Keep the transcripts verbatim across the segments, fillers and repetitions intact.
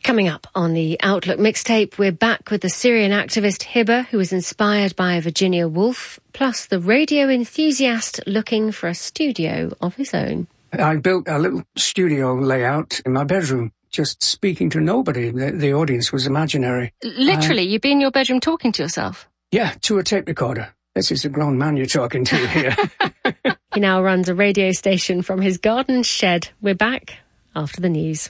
Coming up on the Outlook mixtape, we're back with the Syrian activist Hibba, who was inspired by Virginia Woolf, plus the radio enthusiast looking for a studio of his own. I built a little studio layout in my bedroom, just speaking to nobody. The, the audience was imaginary. Literally, uh, you'd be in your bedroom talking to yourself? Yeah, to a tape recorder. This is a grown man you're talking to here. He now runs a radio station from his garden shed. We're back after the news.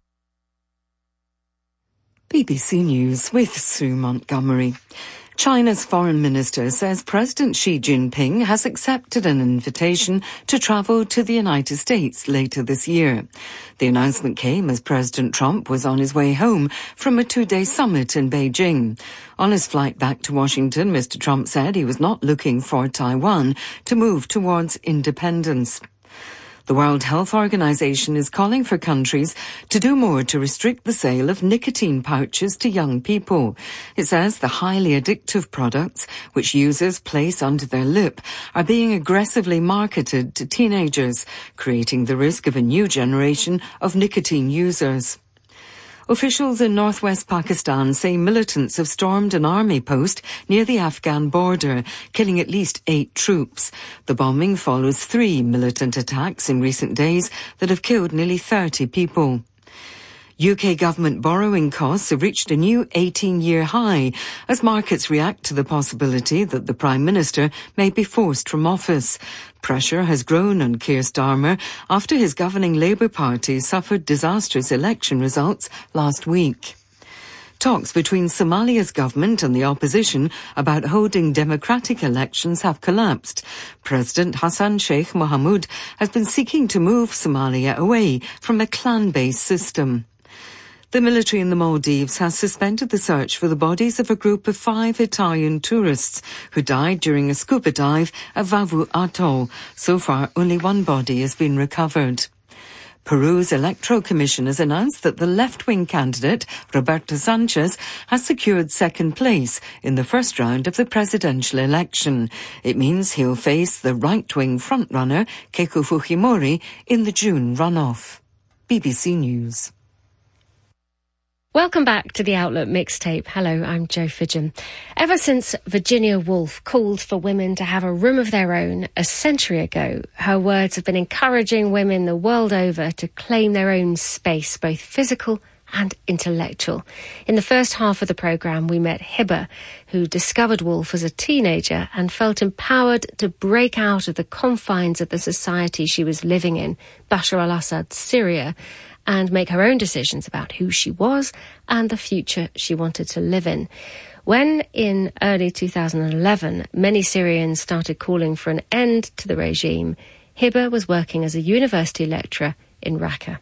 B B C News with Sue Montgomery. China's foreign minister says President Xi Jinping has accepted an invitation to travel to the United States later this year. The announcement came as President Trump was on his way home from a two-day summit in Beijing. On his flight back to Washington, Mister Trump said he was not looking for Taiwan to move towards independence. The World Health Organization is calling for countries to do more to restrict the sale of nicotine pouches to young people. It says the highly addictive products, which users place under their lip, are being aggressively marketed to teenagers, creating the risk of a new generation of nicotine users. Officials in northwest Pakistan say militants have stormed an army post near the Afghan border, killing at least eight troops. The bombing follows three militant attacks in recent days that have killed nearly thirty people. U K government borrowing costs have reached a new eighteen-year high as markets react to the possibility that the Prime Minister may be forced from office. Pressure has grown on Keir Starmer after his governing Labour Party suffered disastrous election results last week. Talks between Somalia's government and the opposition about holding democratic elections have collapsed. President Hassan Sheikh Mohamud has been seeking to move Somalia away from a clan-based system. The military in the Maldives has suspended the search for the bodies of a group of five Italian tourists who died during a scuba dive at Vavu Atoll. So far, only one body has been recovered. Peru's Electoral Commission has announced that the left-wing candidate, Roberto Sanchez, has secured second place in the first round of the presidential election. It means he'll face the right-wing frontrunner, Keiko Fujimori, in the June runoff. B B C News. Welcome back to the Outlook mixtape. Hello, I'm Jo Fidgen. Ever since Virginia Woolf called for women to have a room of their own a century ago, her words have been encouraging women the world over to claim their own space, both physical and intellectual. In the first half of the programme, we met Hibba, who discovered Woolf as a teenager and felt empowered to break out of the confines of the society she was living in, Bashar al-Assad's Syria, and make her own decisions about who she was and the future she wanted to live in. When, in early two thousand eleven, many Syrians started calling for an end to the regime, Hibba was working as a university lecturer in Raqqa.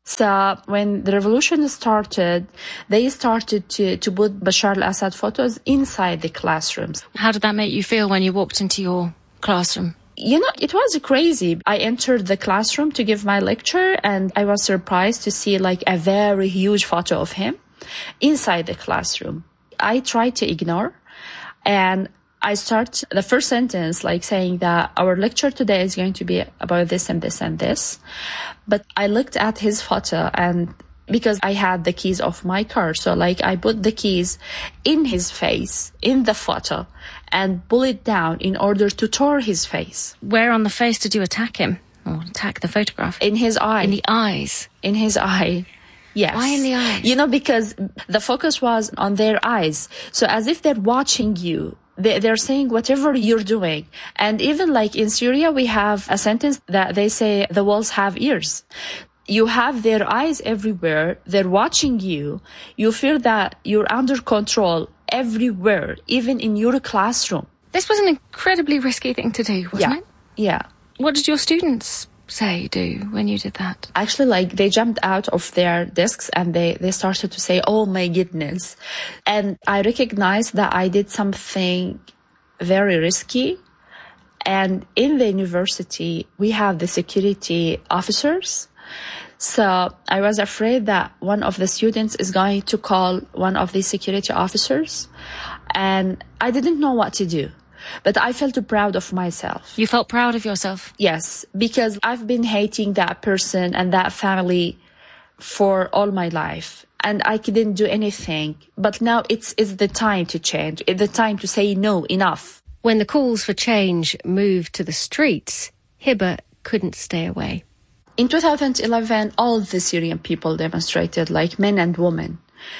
So when the revolution started, they started to, to put Bashar al-Assad photos inside the classrooms. How did that make you feel when you walked into your classroom? You know, it was crazy. I entered the classroom to give my lecture and I was surprised to see like a very huge photo of him inside the classroom. I tried to ignore and I start the first sentence like saying that our lecture today is going to be about this and this and this. But I looked at his photo and because I had the keys of my car. So like I put the keys in his face, in the photo, and pull it down in order to tear his face. Where on the face did you attack him? Or attack the photograph? In his eye. In the eyes? In his eye. Yes. Why in the eyes? You know, because the focus was on their eyes. So as if they're watching you. They, they're saying whatever you're doing. And even like in Syria, we have a sentence that they say the walls have ears. You have their eyes everywhere. They're watching you. You feel that you're under control everywhere, even in your classroom. This was an incredibly risky thing to do, wasn't yeah. it? Yeah. What did your students say do when you did that? Actually, like, they jumped out of their desks and they, they started to say, oh my goodness. And I recognized that I did something very risky. And in the university, we have the security officers. So I was afraid that one of the students is going to call one of the security officers. And I didn't know what to do. But I felt proud of myself. You felt proud of yourself? Yes, because I've been hating that person and that family for all my life. and I couldn't do anything. But now it's, it's the time to change. It's the time to say no, enough. When the calls for change moved to the streets, Hibba couldn't stay away. In two thousand eleven, all the Syrian people demonstrated, like men and women.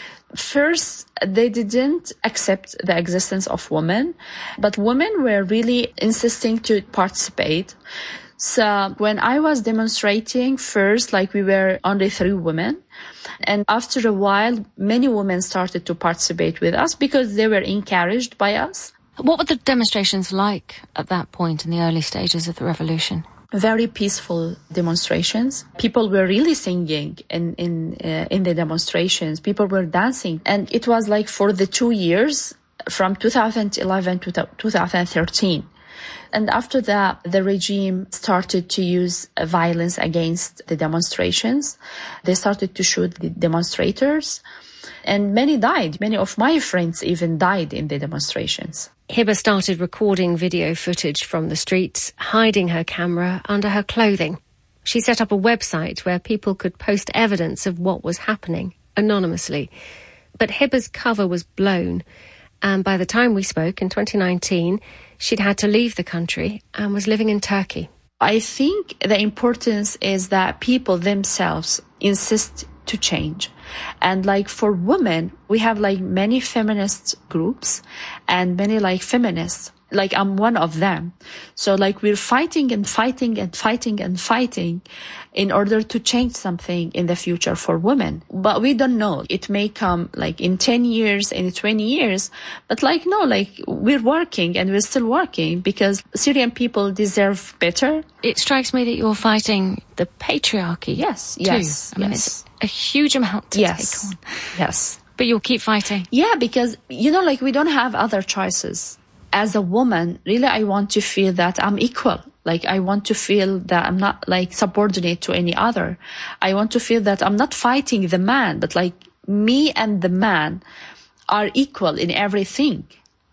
First, they didn't accept the existence of women, but women were really insisting to participate. So when I was demonstrating first, like we were only three women. And after a while, many women started to participate with us because they were encouraged by us. What were the demonstrations like at that point in the early stages of the revolution? Very peaceful demonstrations. People were really singing in in uh, in the demonstrations. People were dancing, and it was like for the two years from two thousand eleven to two thousand thirteen. And after that, the regime started to use violence against the demonstrations. They started to shoot the demonstrators, and many died. Many of my friends even died in the demonstrations. Hibba started recording video footage from the streets, hiding her camera under her clothing. She set up a website where people could post evidence of what was happening, anonymously. But Hibba's cover was blown, and by the time we spoke in twenty nineteen, she'd had to leave the country and was living in Turkey. I think the importance is that people themselves insist to change. And like for women, we have like many feminist groups and many like feminists. Like I'm one of them. So like we're fighting and fighting and fighting and fighting in order to change something in the future for women. But we don't know. It may come like in ten years, in twenty years. But like, no, like we're working and we're still working because Syrian people deserve better. It strikes me that you're fighting the patriarchy. Yes, too. yes, I mean, yes. It's a huge amount to yes. take on. Yes. But you'll keep fighting. Yeah, because, you know, like we don't have other choices. As a woman, really, I want to feel that I'm equal. Like, I want to feel that I'm not, like, subordinate to any other. I want to feel that I'm not fighting the man, but, like, me and the man are equal in everything.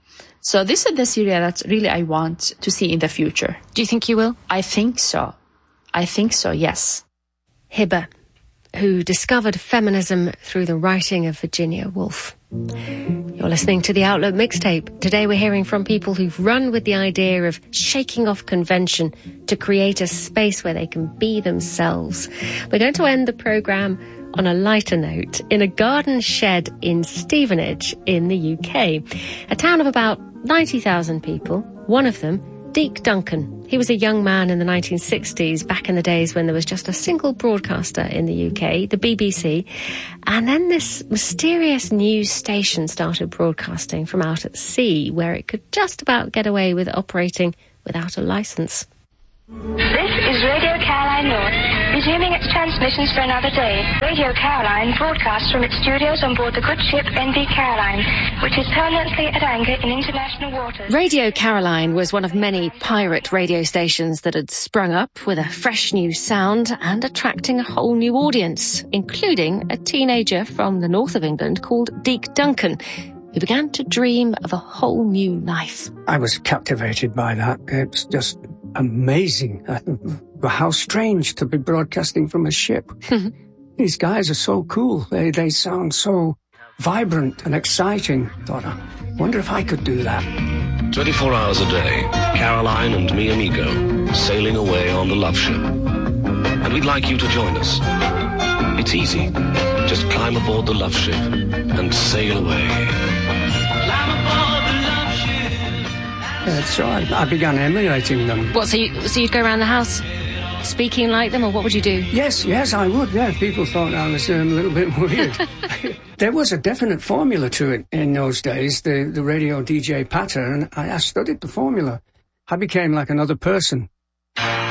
So this is the Syria that really I want to see in the future. Do you think you will? I think so. I think so, yes. Hibba, who discovered feminism through the writing of Virginia Woolf. You're listening to the Outlook Mixtape. Today we're hearing from people who've run with the idea of shaking off convention to create a space where they can be themselves. We're going to end the programme on a lighter note in a garden shed in Stevenage in the U K, a town of about ninety thousand people. One of them, Deke Duncan. He was a young man in the nineteen sixties, back in the days when there was just a single broadcaster in the U K, the B B C. And then this mysterious news station started broadcasting from out at sea, where it could just about get away with operating without a licence. This is Radio Caroline North, resuming its transmissions for another day. Radio Caroline broadcasts from its studios on board the good ship N V Caroline, which is permanently at anchor in international waters. Radio Caroline was one of many pirate radio stations that had sprung up with a fresh new sound and attracting a whole new audience, including a teenager from the north of England called Deke Duncan, who began to dream of a whole new life. I was captivated by that. It's just amazing. How strange to be broadcasting from a ship. These guys are so cool. They they sound so vibrant and exciting. Thought, I wonder if I could do that. twenty-four hours a day, Caroline and mi amigo sailing away on the love ship. And we'd like you to join us. It's easy. Just climb aboard the love ship and sail away. Uh, so I, I began emulating them. What, so, you, so you'd go around the house speaking like them, or what would you do? Yes, yes, I would, yeah. People thought I was um, a little bit weird. There was a definite formula to it in those days, the, the radio D J pattern. I, I studied the formula. I became like another person.